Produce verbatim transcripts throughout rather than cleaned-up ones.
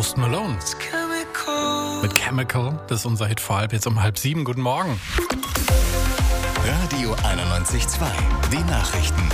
Post Malone. Mit Chemical, das ist unser Hit vor halb, jetzt um halb sieben. Guten Morgen. Radio einundneunzig Komma zwei, die Nachrichten.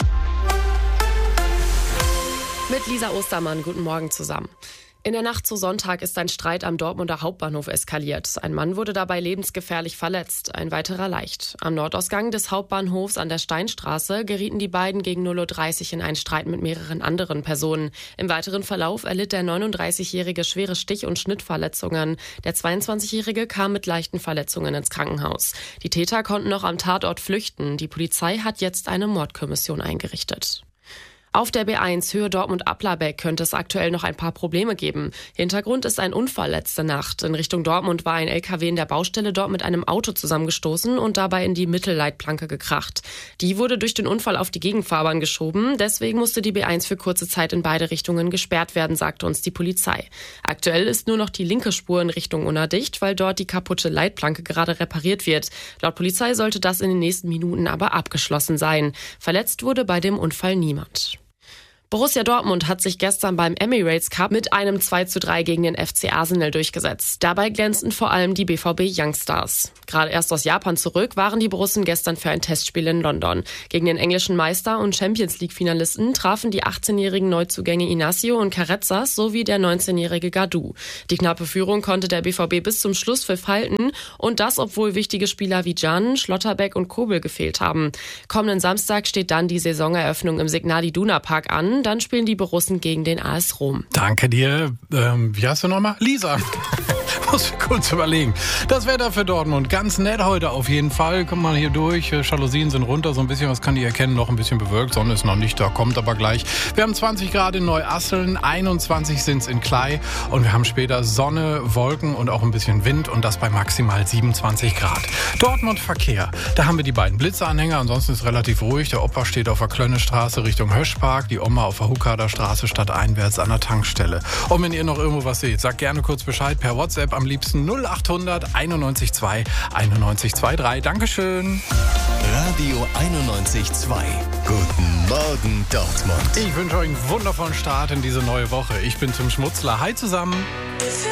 Mit Lisa Ostermann, guten Morgen zusammen. In der Nacht zu Sonntag ist ein Streit am Dortmunder Hauptbahnhof eskaliert. Ein Mann wurde dabei lebensgefährlich verletzt, ein weiterer leicht. Am Nordausgang des Hauptbahnhofs an der Steinstraße gerieten die beiden gegen null Uhr dreißig in einen Streit mit mehreren anderen Personen. Im weiteren Verlauf erlitt der neununddreißigjährige schwere Stich- und Schnittverletzungen. Der zweiundzwanzigjährige kam mit leichten Verletzungen ins Krankenhaus. Die Täter konnten noch am Tatort flüchten. Die Polizei hat jetzt eine Mordkommission eingerichtet. Auf der B eins Höhe Dortmund-Applerbeck könnte es aktuell noch ein paar Probleme geben. Hintergrund ist ein Unfall letzte Nacht. In Richtung Dortmund war ein L K W in der Baustelle dort mit einem Auto zusammengestoßen und dabei in die Mittelleitplanke gekracht. Die wurde durch den Unfall auf die Gegenfahrbahn geschoben. Deswegen musste die B eins für kurze Zeit in beide Richtungen gesperrt werden, sagte uns die Polizei. Aktuell ist nur noch die linke Spur in Richtung Unna dicht, weil dort die kaputte Leitplanke gerade repariert wird. Laut Polizei sollte das in den nächsten Minuten aber abgeschlossen sein. Verletzt wurde bei dem Unfall niemand. Borussia Dortmund hat sich gestern beim Emirates Cup mit einem zwei zu drei gegen den F C Arsenal durchgesetzt. Dabei glänzten vor allem die B V B Youngstars. Gerade erst aus Japan zurück waren die Borussen gestern für ein Testspiel in London. Gegen den englischen Meister und Champions-League-Finalisten trafen die achtzehnjährigen Neuzugänge Inacio und Carrezzas sowie der neunzehnjährige Gadou. Die knappe Führung konnte der B V B bis zum Schlusspfiff halten und das, obwohl wichtige Spieler wie Can, Schlotterbeck und Kobel gefehlt haben. Kommenden Samstag steht dann die Saisoneröffnung im Signal Iduna Park an. Dann spielen die Borussen gegen den A S Rom. Danke dir. Ähm, wie heißt du nochmal? Lisa. Muss ich kurz überlegen. Das Wetter für Dortmund, ganz nett heute auf jeden Fall. Kommt mal hier durch. Jalousien sind runter, so ein bisschen, was kann ich erkennen, noch ein bisschen bewölkt. Sonne ist noch nicht da, kommt aber gleich. Wir haben zwanzig Grad in Neuasseln, einundzwanzig sind es in Klei und wir haben später Sonne, Wolken und auch ein bisschen Wind und das bei maximal siebenundzwanzig Grad. Dortmund Verkehr, da haben wir die beiden Blitzeanhänger, ansonsten ist es relativ ruhig. Der Opa steht auf der Klönnestraße Richtung Höschpark, die Oma auf der Hukader Straße stadteinwärts an der Tankstelle. Und wenn ihr noch irgendwo was seht, sagt gerne kurz Bescheid per WhatsApp, am liebsten null achthundert einundneunzig zwei einundneunzig drei. Dankeschön. Radio einundneunzig Komma zwei. Guten Morgen Dortmund. Ich wünsche euch einen wundervollen Start in diese neue Woche. Ich bin Tim Schmutzler. Hi zusammen.